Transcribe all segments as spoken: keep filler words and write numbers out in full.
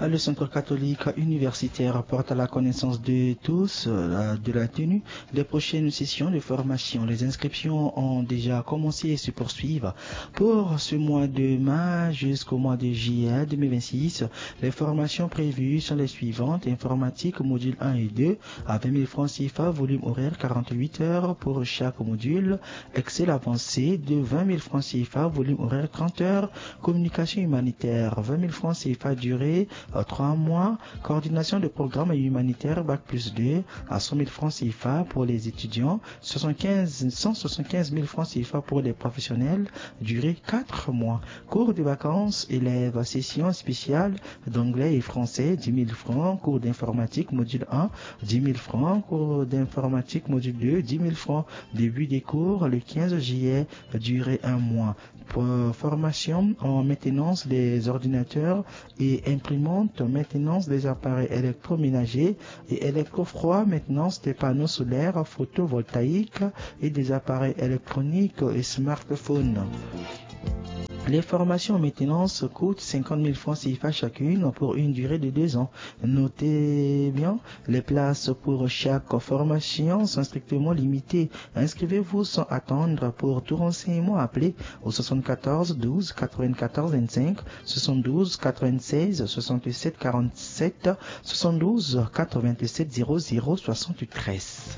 Le Centre catholique universitaire porte à la connaissance de tous euh, de la tenue des prochaines sessions de formation. Les inscriptions ont déjà commencé et se poursuivent. Pour ce mois de mai jusqu'au mois de juillet deux mille vingt-six, les formations prévues sont les suivantes. Informatique, module un et deux, à vingt mille francs C F A, volume horaire quarante-huit heures pour chaque module. Excel avancé de vingt mille francs C F A, volume horaire trente heures. Communication humanitaire, vingt mille francs C F A, durée trois mois. Coordination de programme humanitaire bac plus deux à cent mille francs C F A pour les étudiants, soixante-quinze, cent soixante-quinze mille francs C F A pour les professionnels, durée quatre mois. Cours de vacances, élèves, session spéciale d'anglais et français, dix mille francs. Cours d'informatique, module un, dix mille francs. Cours d'informatique, module deux, dix mille francs. Début des cours le quinze juillet, durée un mois. Pour formation en maintenance des ordinateurs et imprimantes, maintenance des appareils électroménagers et électrofroids, maintenance des panneaux solaires photovoltaïques et des appareils électroniques et smartphones. Les formations en maintenance coûtent cinquante mille francs C F A chacune pour une durée de deux ans. Notez bien, les places pour chaque formation sont strictement limitées. Inscrivez-vous sans attendre. Pour tout renseignement, appelez au soixante-quatorze douze quatre-vingt-quatorze vingt-cinq, soixante-douze quatre-vingt-seize soixante-sept quarante-sept, soixante-douze quatre-vingt-sept zéro zéro soixante-treize.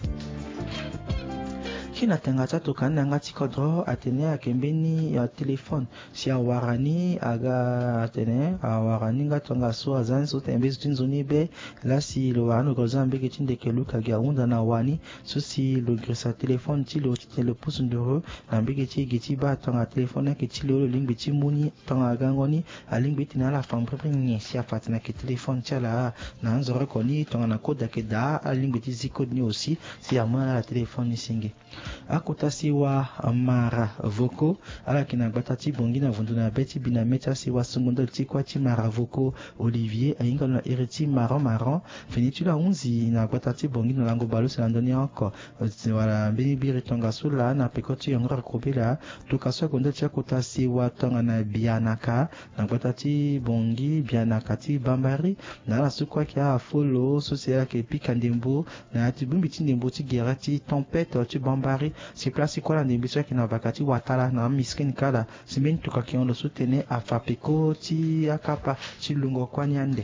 Kina tengata tokana ngati kodro atene akembeni ya telefone si awarani aga atene awarani ngatonga so azan so tembezi tinzoni be la si lo wano kozambe ketinde keluka ga unda na wani so si lo grisa telefone ti lo ti le pouce ndoro na mbeke ti geti ba tonga telefone ke ti lo lingbe ti muni tonga gangoni a lingbe ti na la fambre ni si afatina ke telefone ti la na nzoro koni tonga na koda ke da a lingbe ti zikod ni aussi si amana la telefone ni singe akota siwa mara voko ala kina batati bongi na vundu na beti bina meta siwa sungondo ti kwati mara voko Olivier ainga na iriti marron marron finitu la unzi na batati bongi na lango balu se landoni encore wala bini biri tonga sula na pekoti yongora kobela tukaso kondo tia kota siwa tonga na bianaka na batati bongi bianaka ti bambari na la sukwa kia folo so se ke pikandembo na ti bumbi ti ndembo ti gerati tempête ti bambari si place kwa la ndembiso ki na vakati watala na miskin kala simen tuka ki on lo soutene afapeko ti akapa ti lungo kwa nyande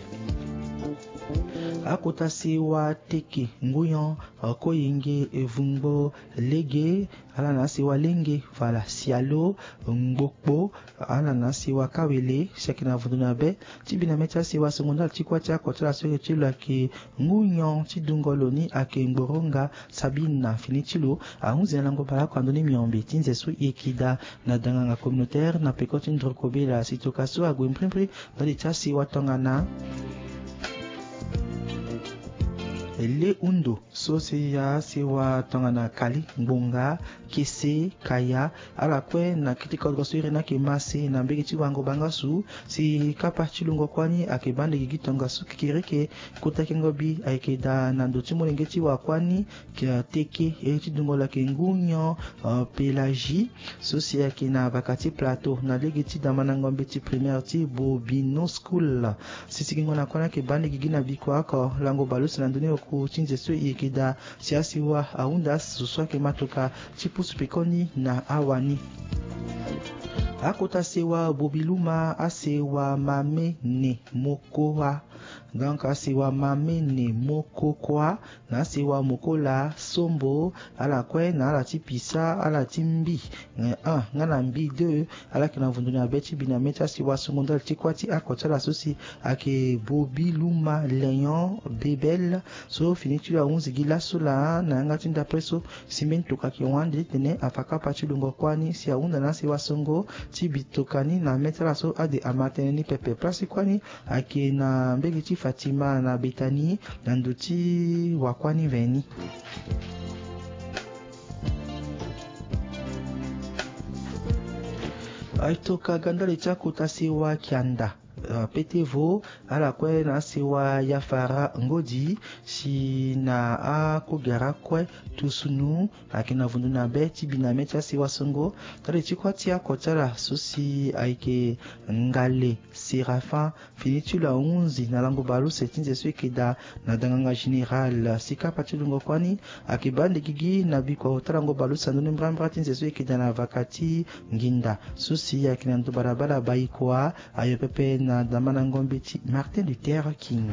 akota siwa teke nguyon koyenge evungbo lege ala na siwa lenge vala sialo ngokpo ala na siwa kawele shekina vuduna be ti bina mecha siwa seconda ti kwa ti akota so ti la ki nguyon ti dungoloni ake ngboronga sabina finitilo a unze lango bala kwando ni miombe tinze su yekida na danganga communautaire na pekoti ndrokobe la sitokaso agwe mprimpri dali ta siwa tongana le undo so se ya siwa tongana kali mbonga kese kaya ala kwe na kitiko grosire na ke mase na mbege ti wango bangasu si kapa chilungo kwani akebande gigi tonga su kikireke kutakengo bi aikeda na ndoti molenge ti wa kwani ke teke e ti dungo la ke ngunyo uh, pelagie so si yake na vakati plateau na lege ti damana ngombe ti primaire ti bobino school sisi kingo na kwana ke bande gigi na bikwa ko lango balusi na ndoni oku tinze so yekeda si asiwa aunda suswa ke matoka ti supekoni na awani akota sewa bobiluma asewa mame ne mokoa donc asewa mame ne mokokoa na asewa mokola sombo ala kwe na ala ti pisa ala ti mbi un ngana mbi deux ala kina vundu na beti bina meta siwa secondaire ti kwati akota la sosi ake bobiluma leon bebel so finitu la onze gila sola na ngati ndapreso simento kaki wande tene afaka pati lungo kwani si aunda na siwa songo ti bitokani na metala so ade amatene ni pepe plasi kwani ake na mbegi ti Fatima na Betani na nduti wakwani veni aitoka gandali cha kutasiwa kianda uh, Petevo ala kwe na sewa Yafara Ngodi si na a kogara kwe tusunu akina vundu na beti binamecha sewa songo tare chikwa tia kotara susi aike ngale Serafin finitu la unzi na lango balu setinze swekeda na danganga general sika patulungo kwani akibande gigi na biko tarango balu sandone mbrambra tinze swekeda na vakati nginda susi akina ndo barabara baikwa ayopepe na damana ngombiti Martin Luther King.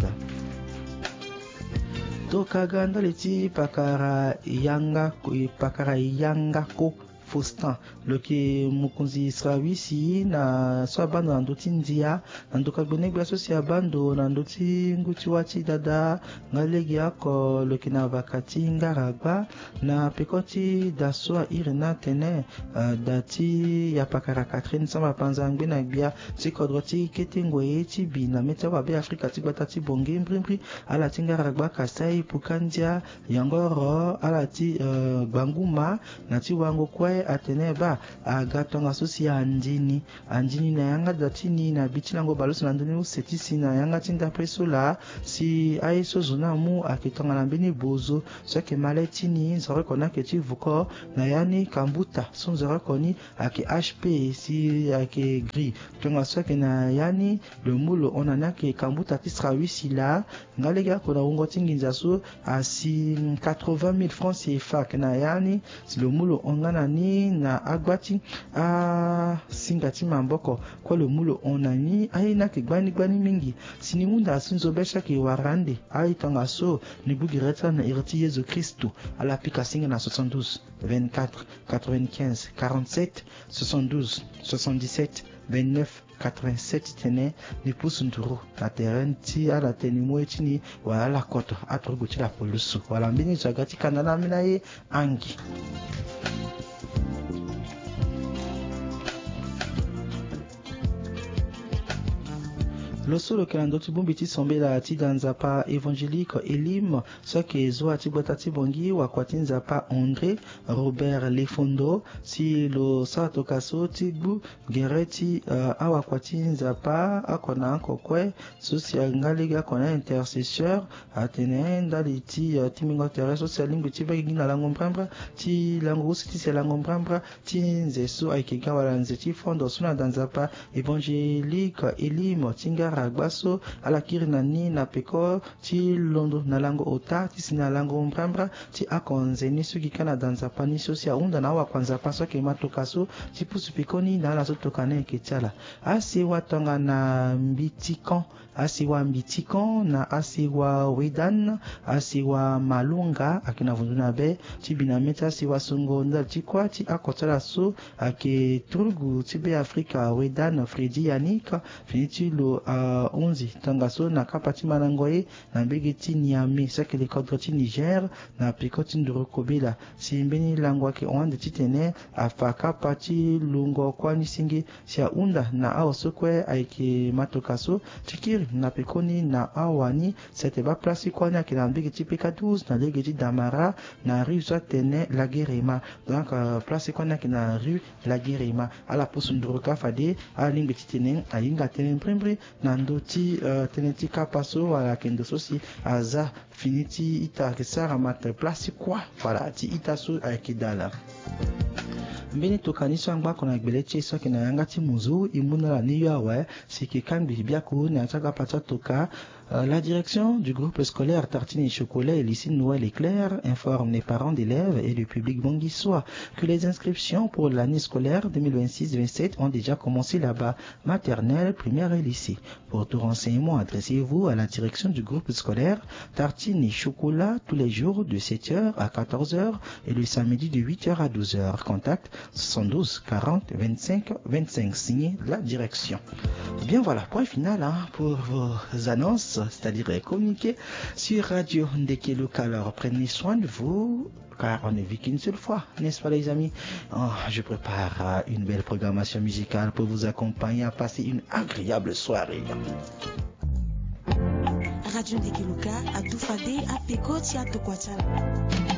Tokaga ndaleti pakara yanga pakara yanga ko Faustin loke mukunzi srawisi na so bando na ndoti ndia na ndoka bonegwa so si abando na ndoti nguti wati dada ngalegi yako loke na vakati ngaragba na pekoti daso irina tene uh, dati ya pakara Catherine sama panza ngbe na bia sikodroti ketengwe ti bi na meta wa be Afrika ti batati bonge mbrimbri ala tingaragba kasai pukandia yangoro ala ti uh, banguma na ti wango kwe atene ba agatonga susi ya anjini anjini na yanga datini na bichilango balusi na ndoni usetisi na yanga tinda presula si aiso zona mu akitonga na bini bozo soke maletini nzore kona ke vuko na yani kambuta son nzore koni ake H P si ake gris tonga soke na yani le mulo onana ke kambuta tisra wisi la ngalega kona ungo tinginza so asi quatre-vingt mille francs C F A na yani si le mulo ongana ni na agbati a singati mamboko kwa le mulo onani aina ke gbani gbani mingi sini munda sinzo besha ke warande aitanga so ni bugireta na irti Yesu Kristo ala pika singa na soixante-douze vingt-quatre quatre-vingt-quinze quarante-sept soixante-douze soixante-dix-sept vingt-neuf quatre-vingt-sept tene ni pusunduru na terrain ti ala teni moetini wala la koto atroguti la polusu wala mbini zagati kanana minaye angi. Losolo kelando tibumbiti sombela ti danzapa évangélique Elim soke zo ati botati bongi wakwati nzapa André Robert Lefondo si lo sato kaso tibu gereti uh, awakwati nzapa akona kokwe social ngaliga kona intercesseur atene ndali ti uh, timingo tere social lingu ti bagi na lango mbrambra ti lango usi ti lango mbrambra ti nzeso aikega wala nzeti fondo suna danzapa évangélique Elim tinga agbaso ala kirina ni na peko ti londo na lango ota ti sina lango mbrambra ti akonze ni suki kana danza pani sosia unda na wa kwanza paso ke matokaso ti pusu pikoni na la sotokane ke tiala asi watonga na mbitikon asi wa mbitikon na asi wa wedan asi wa malunga akina vunduna be ti binameta asi wa songo nda ti kwa ti akotala so ake trugu ti be Afrika wedan Fredi Yanika finiti lo uh, onze tangaso na kapati manangoye na mbegeti Niamey sakele kodroti Niger na pikoti ndoro kobela simbeni langwa ke onde titene afaka pati lungo kwani singi sia unda na aosokwe aike matokaso tikiri na pekoni na awani sete ba plasi kwani ke na mbegeti peka douze na legeti Damara na rue Zatene la Guerema donc uh, plasi kwani ke na rue la Guerema ala posundoro kafade alinga titene alinga tene mprimbri na ndoti uh, teneti kapaso wala kendo sosi aza finiti ita kesara mate place kwa voilà ti ita so akidala mbeni tokaniso angba kona gbeleche so ke na yanga ti muzu imuna la ni yawe siki kambi biaku na tsaka pata toka. Euh, la direction du groupe scolaire Tartine et Chocolat et lycée Noël et Claire informe les parents d'élèves et le public bonguissois que les inscriptions pour l'année scolaire deux mille vingt-six vingt-sept ont déjà commencé là-bas, maternelle, primaire et lycée. Pour tout renseignement, adressez-vous à la direction du groupe scolaire Tartine et Chocolat tous les jours de sept heures à quatorze heures et le samedi de huit heures à douze heures. Contact soixante-douze quarante vingt-cinq vingt-cinq, signé la direction. Bien voilà, point final hein, pour vos annonces, c'est-à-dire communiquer sur Radio Ndeke Local. Alors prenez soin de vous, car on ne vit qu'une seule fois, n'est-ce pas les amis? Oh, je prépare une belle programmation musicale pour vous accompagner à passer une agréable soirée. Radio Ndeke Local a tout fadé à Peko Tia Tokwachal.